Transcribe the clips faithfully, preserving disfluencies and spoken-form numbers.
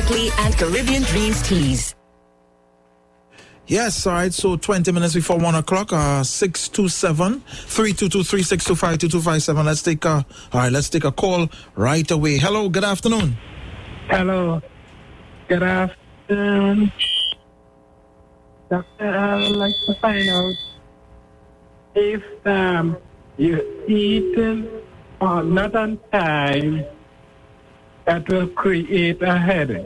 Nestle and Caribbean Dreams teas. Yes, all right, so twenty minutes before one o'clock, uh, six two seven, three two two, three six two five, two two five seven. Let's take a, all right, let's take a call right away. Hello, good afternoon. Hello, good afternoon. Doctor, I would like to find out if um, you eat uh, not on time, that will create a headache.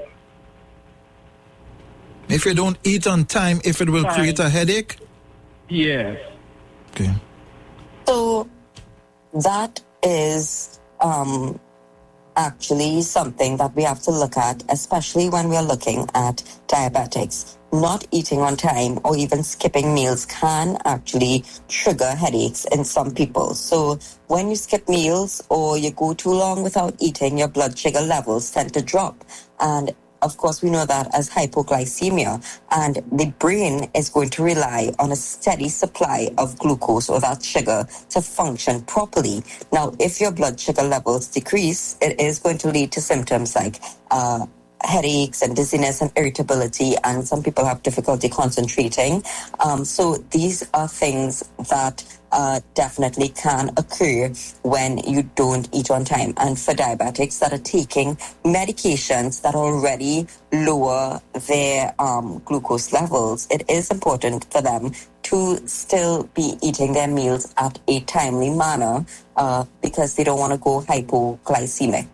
If you don't eat on time, if it will create a headache? Yes. Okay. So that is um, actually something that we have to look at, especially when we're looking at diabetics. Not eating on time or even skipping meals can actually trigger headaches in some people. So when you skip meals or you go too long without eating, your blood sugar levels tend to drop. And of course, we know that as hypoglycemia, and the brain is going to rely on a steady supply of glucose or that sugar to function properly. Now, if your blood sugar levels decrease, it is going to lead to symptoms like uh, headaches and dizziness and irritability, and some people have difficulty concentrating. Um, so these are things that uh, definitely can occur when you don't eat on time. And for diabetics that are taking medications that already lower their um, glucose levels, it is important for them to still be eating their meals at a timely manner uh, because they don't want to go hypoglycemic.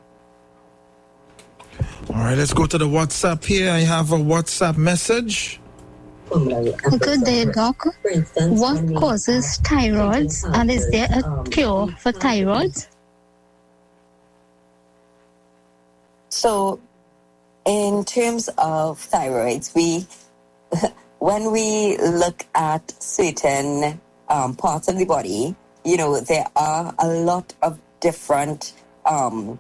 All right, let's go to the WhatsApp here. I have a WhatsApp message. Good day, Doc. What causes thyroids, and is there a cure for thyroids? So, in terms of thyroids, we, when we look at certain um, parts of the body, you know, there are a lot of different um,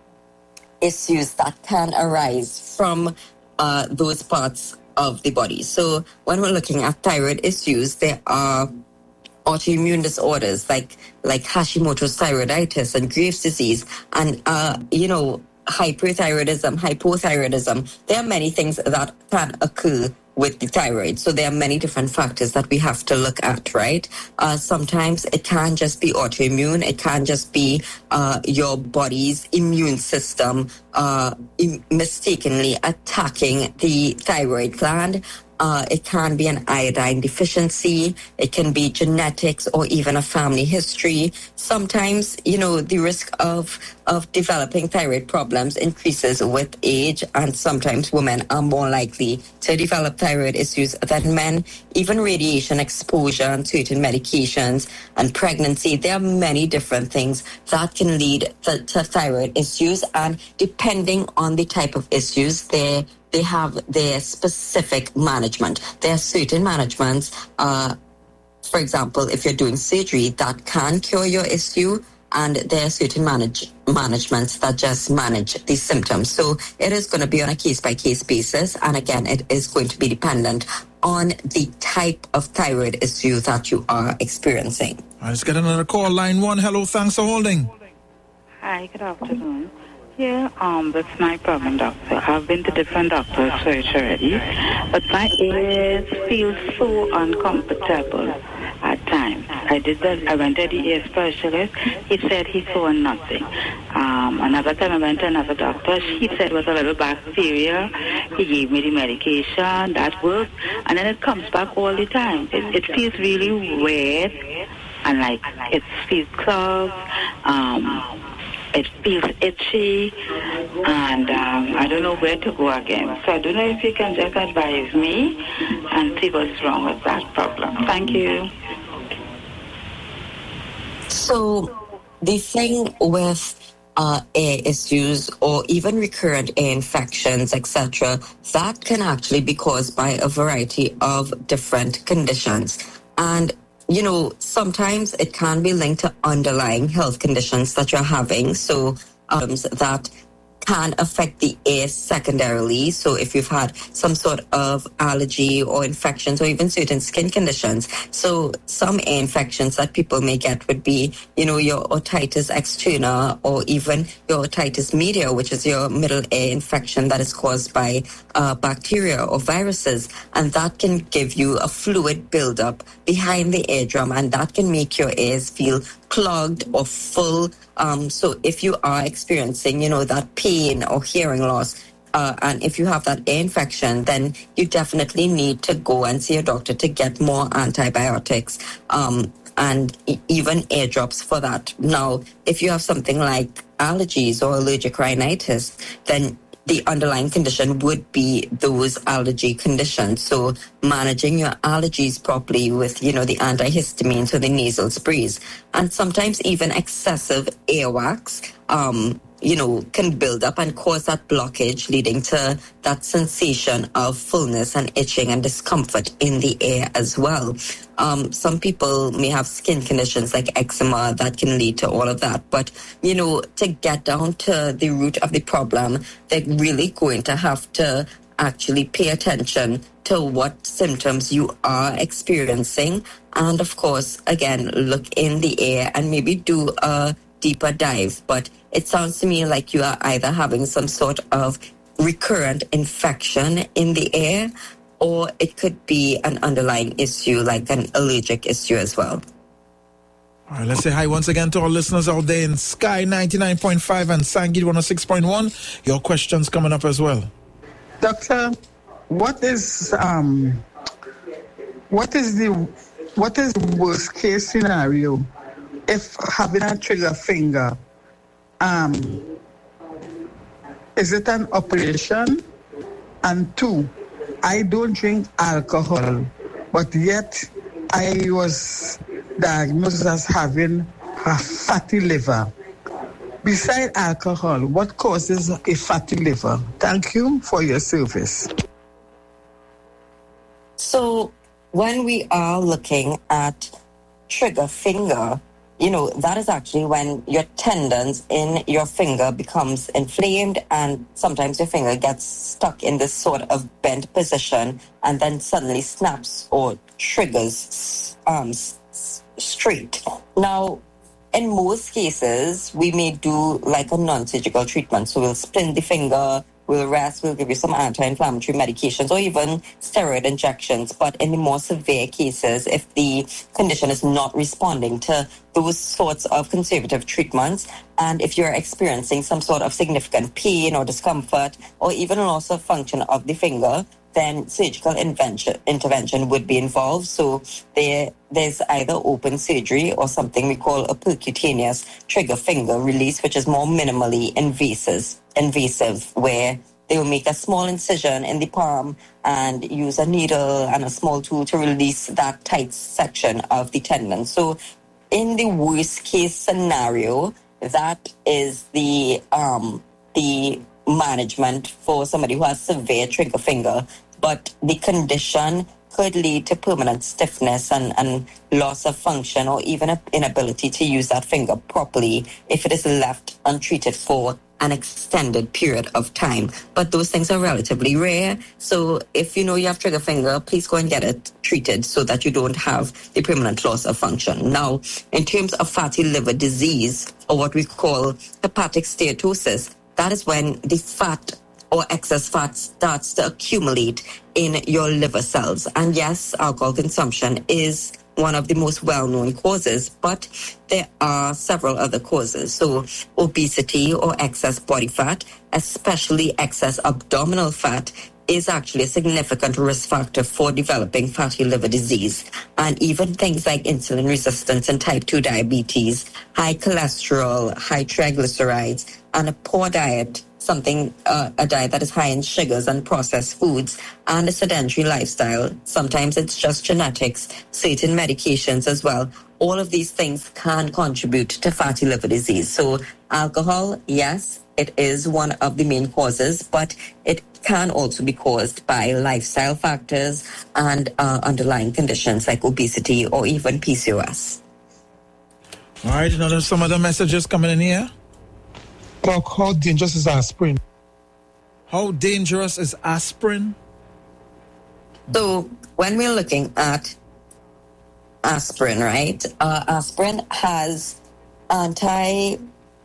issues that can arise from uh, those parts of the body. So when we're looking at thyroid issues, there are autoimmune disorders like like Hashimoto's thyroiditis and Graves' disease, and uh, you know, hyperthyroidism, hypothyroidism. There are many things that can occur with the thyroid. So there are many different factors that we have to look at, right? Uh, sometimes it can just be autoimmune. It can just be uh, your body's immune system uh, im- mistakenly attacking the thyroid gland. Uh, it can be an iodine deficiency. It can be genetics or even a family history. Sometimes, you know, the risk of, of developing thyroid problems increases with age, and sometimes women are more likely to develop thyroid issues than men. Even radiation exposure and certain medications and pregnancy, there are many different things that can lead to, to thyroid issues, and depending on the type of issues, there they have their specific management. There are certain managements, uh, for example, if you're doing surgery, that can cure your issue, and there are certain manage, managements that just manage the symptoms. So it is going to be on a case-by-case basis, and again, it is going to be dependent on the type of thyroid issue that you are experiencing. All right, let's get another call. Line one, hello, thanks for holding. Hi, good afternoon. Yeah, um, that's my problem, doctor. I've been to different doctors' search already, but my ears feel so uncomfortable at times. I did that. I went to the ear specialist. He said he saw nothing. Um, another time I went to another doctor. He said it was a little bacteria. He gave me the medication. That worked. And then it comes back all the time. It, it feels really weird, and like it feels clogged. Um... It feels itchy, and um, I don't know where to go again. So I don't know if you can just advise me and see what's wrong with that problem. Thank you. So the thing with uh, ear issues or even recurrent ear infections, et cetera, that can actually be caused by a variety of different conditions. And you know, sometimes it can be linked to underlying health conditions that you're having. So um, that can affect the air secondarily. So if you've had some sort of allergy or infections or even certain skin conditions. So some air infections that people may get would be, you know, your otitis externa or even your otitis media, which is your middle air infection that is caused by uh, bacteria or viruses. And that can give you a fluid buildup behind the eardrum, and that can make your ears feel clogged or full. Um, so if you are experiencing, you know, that pain or hearing loss, uh, and if you have that ear infection, then you definitely need to go and see a doctor to get more antibiotics, um, and e- even ear drops for that. Now, if you have something like allergies or allergic rhinitis, then the underlying condition would be those allergy conditions. So managing your allergies properly with, you know, the antihistamines or the nasal sprays. And sometimes even excessive earwax, um, you know, can build up and cause that blockage, leading to that sensation of fullness and itching and discomfort in the ear as well. Um, some people may have skin conditions like eczema that can lead to all of that. But, you know, to get down to the root of the problem, they're really going to have to actually pay attention to what symptoms you are experiencing. And of course, again, look in the ear and maybe do a deeper dive. But it sounds to me like you are either having some sort of recurrent infection in the ear, or it could be an underlying issue like an allergic issue as well. All right, let's say hi once again to our listeners out there in Sky ninety-nine point five and Sangit one oh six point one. Your questions coming up as well. Doctor, what is um what is the what is the worst case scenario if having a trigger finger? Um, is it an operation? And two, I don't drink alcohol, but yet I was diagnosed as having a fatty liver. Besides alcohol, what causes a fatty liver? Thank you for your service. So when we are looking at trigger finger, you know, that is actually when your tendons in your finger becomes inflamed, and sometimes your finger gets stuck in this sort of bent position and then suddenly snaps or triggers um, s- straight. Now, in most cases, we may do like a non-surgical treatment. So we'll splint the finger, we'll rest, we'll give you some anti-inflammatory medications or even steroid injections. But in the more severe cases, if the condition is not responding to those sorts of conservative treatments, and if you're experiencing some sort of significant pain or discomfort or even loss of function of the finger, then surgical intervention, intervention would be involved. So there, there's either open surgery or something we call a percutaneous trigger finger release, which is more minimally invasive, invasive, where they will make a small incision in the palm and use a needle and a small tool to release that tight section of the tendon. So in the worst case scenario, that is the um, the management for somebody who has severe trigger finger. But the condition could lead to permanent stiffness and, and loss of function, or even an inability to use that finger properly if it is left untreated for an extended period of time. But those things are relatively rare. So if you know you have trigger finger, please go and get it treated so that you don't have the permanent loss of function. Now, in terms of fatty liver disease, or what we call hepatic steatosis, that is when the fat or excess fat starts to accumulate in your liver cells. And yes, alcohol consumption is one of the most well-known causes, but there are several other causes. So obesity or excess body fat, especially excess abdominal fat, is actually a significant risk factor for developing fatty liver disease. And even things like insulin resistance and type two diabetes, high cholesterol, high triglycerides, and a poor diet, something, uh, a diet that is high in sugars and processed foods, and a sedentary lifestyle. Sometimes it's just genetics, certain medications as well. All of these things can contribute to fatty liver disease. So alcohol, yes, it is one of the main causes, but it can also be caused by lifestyle factors and uh, underlying conditions like obesity or even P C O S. All right, now there's some other messages coming in here. Doc, how dangerous is aspirin? How dangerous is aspirin? So when we're looking at aspirin, right? Uh, aspirin has anti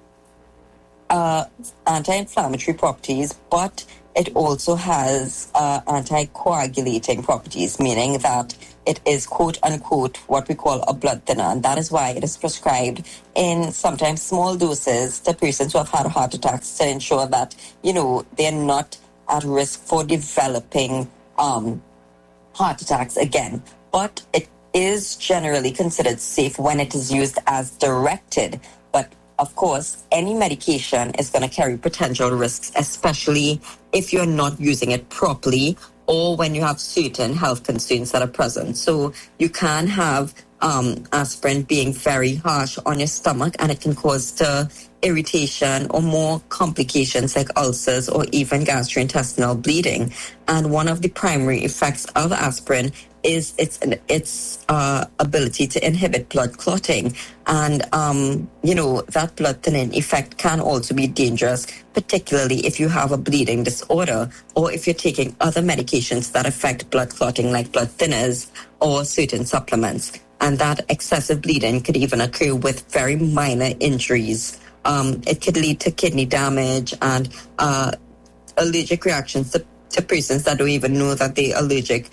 uh, anti-inflammatory properties, but it also has uh, anticoagulating properties, meaning that it is quote unquote what we call a blood thinner, and that is why it is prescribed in sometimes small doses to persons who have had heart attacks to ensure that, you know, they're not at risk for developing um, heart attacks again. But it is generally considered safe when it is used as directed. But of course, any medication is going to carry potential risks, especially if you're not using it properly or when you have certain health concerns that are present. So you can have um, aspirin being very harsh on your stomach, and it can cause the irritation or more complications like ulcers or even gastrointestinal bleeding. And one of the primary effects of aspirin is its its uh, ability to inhibit blood clotting. And, um, you know, that blood thinning effect can also be dangerous, particularly if you have a bleeding disorder or if you're taking other medications that affect blood clotting, like blood thinners or certain supplements. And that excessive bleeding could even occur with very minor injuries. Um, it could lead to kidney damage and uh, allergic reactions to, to persons that don't even know that they're allergic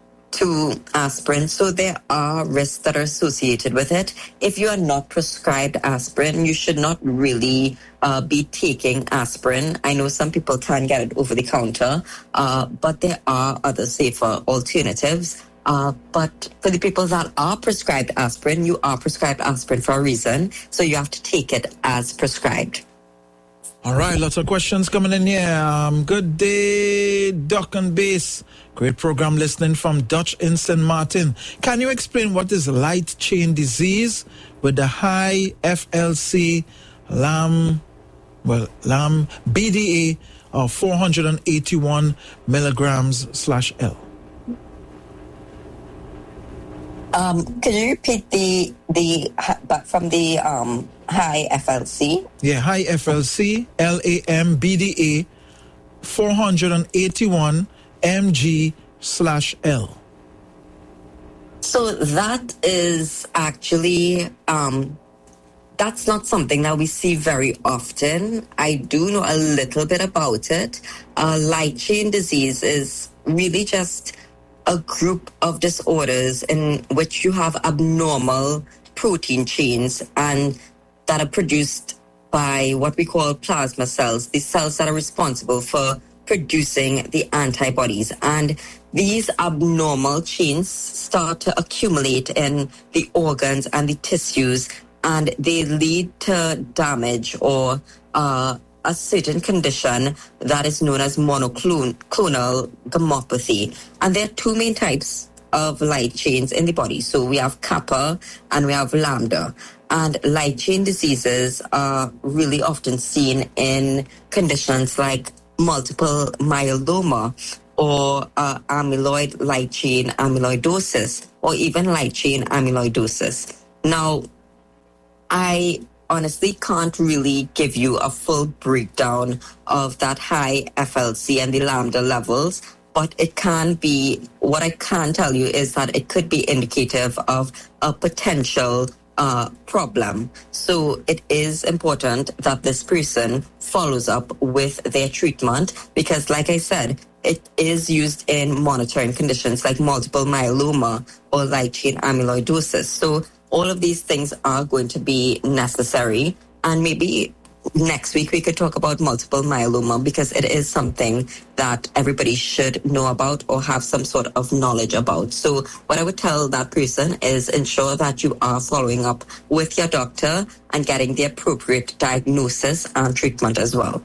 to aspirin. So there are risks that are associated with it. If you are not prescribed aspirin, you should not really uh, be taking aspirin. I know some people can get it over the counter, uh, but there are other safer alternatives. Uh, but for the people that are prescribed aspirin, you are prescribed aspirin for a reason, so you have to take it as prescribed. All right, lots of questions coming in here. Um, good day, Doc and Bass. Great program listening from Dutch in Saint Martin. Can you explain what is light chain disease with the high F L C LAM, well, LAM B D A of four hundred eighty-one milligrams slash L? Um, could you repeat the the but from the um, high F L C? Yeah, high F L C L A M B D A four hundred eighty-one M G slash L. So that is actually um, that's not something that we see very often. I do know a little bit about it. Uh, light chain disease is really just a group of disorders in which you have abnormal protein chains and that are produced by what we call plasma cells, the cells that are responsible for producing the antibodies. And these abnormal chains start to accumulate in the organs and the tissues, and they lead to damage or uh, a certain condition that is known as monoclonal gammopathy. And there are two main types of light chains in the body. So we have kappa and we have lambda. And light chain diseases are really often seen in conditions like multiple myeloma or uh, amyloid light chain amyloidosis or even light chain amyloidosis. Now, I honestly can't really give you a full breakdown of that high F L C and the lambda levels, but it can be, what I can tell you is that it could be indicative of a potential uh, problem. So it is important that this person follows up with their treatment because, like I said, it is used in monitoring conditions like multiple myeloma or light chain amyloidosis. So all of these things are going to be necessary. And maybe next week we could talk about multiple myeloma because it is something that everybody should know about or have some sort of knowledge about. So what I would tell that person is ensure that you are following up with your doctor and getting the appropriate diagnosis and treatment as well.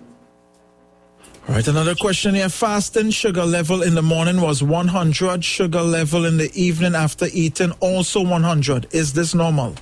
All right, another question here. Fasting sugar level in the morning was one hundred. Sugar level in the evening after eating also one hundred. Is this normal?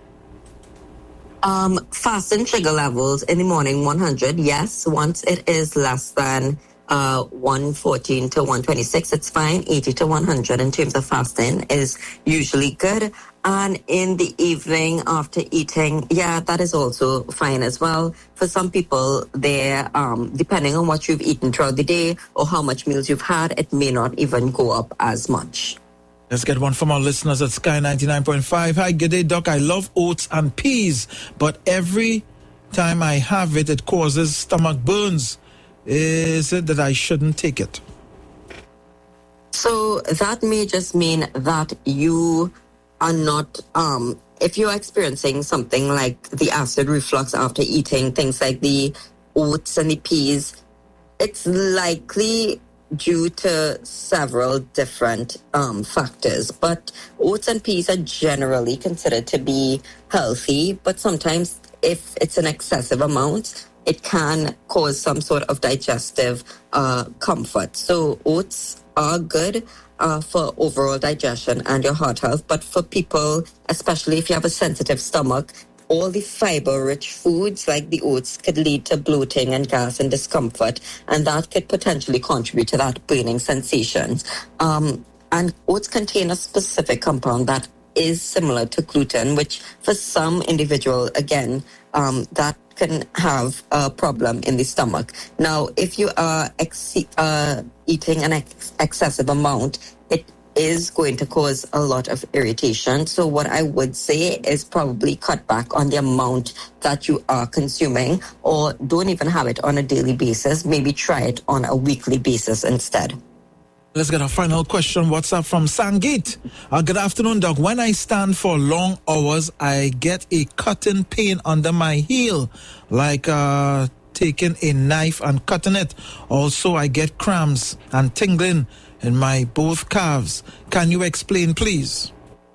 Um, fasting sugar levels in the morning one hundred, yes. Once it is less than uh, one fourteen to one twenty-six, it's fine. eighty to one hundred in terms of fasting is usually good. And in the evening after eating, yeah, that is also fine as well. For some people, they're, um, depending on what you've eaten throughout the day or how much meals you've had, it may not even go up as much. Let's get one from our listeners at Sky ninety-nine point five. Hi, good day, Doc. I love oats and peas, but every time I have it, it causes stomach burns. Is it that I shouldn't take it? So that may just mean that you are not, um, if you're experiencing something like the acid reflux after eating things like the oats and the peas, it's likely due to several different um, factors. But oats and peas are generally considered to be healthy, but sometimes if it's an excessive amount, it can cause some sort of digestive uh, comfort. So oats are good uh, for overall digestion and your heart health. But for people, especially if you have a sensitive stomach, all the fiber-rich foods like the oats could lead to bloating and gas and discomfort, and that could potentially contribute to that burning sensations. Um, and oats contain a specific compound that is similar to gluten, which for some individual, again, um, that can have a problem in the stomach. Now, if you are ex- uh, eating an ex- excessive amount, it is going to cause a lot of irritation. So what I would say is probably cut back on the amount that you are consuming, or don't even have it on a daily basis. Maybe try it on a weekly basis instead. Let's get our final question. What's up from Sangit? Uh, good afternoon, Doc. When I stand for long hours, I get a cutting pain under my heel, like uh, taking a knife and cutting it. Also, I get cramps and tingling in my both calves. Can you explain, please?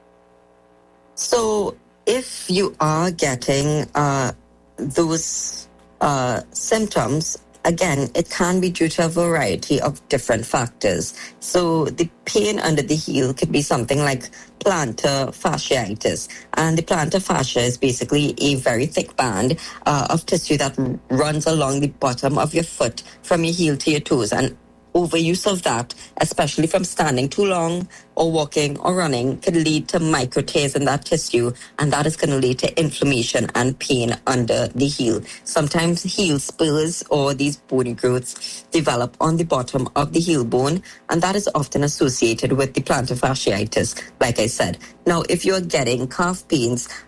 So, if you are getting uh, those uh, symptoms, again, it can be due to a variety of different factors. So the pain under the heel could be something like plantar fasciitis. And the plantar fascia is basically a very thick band uh, of tissue that runs along the bottom of your foot from your heel to your toes. And overuse of that, especially from standing too long or walking or running, could lead to micro tears in that tissue, and that is going to lead to inflammation and pain under the heel. Sometimes heel spurs or these bony growths develop on the bottom of the heel bone, and that is often associated with the plantar fasciitis, like I said. Now, if you're getting calf pains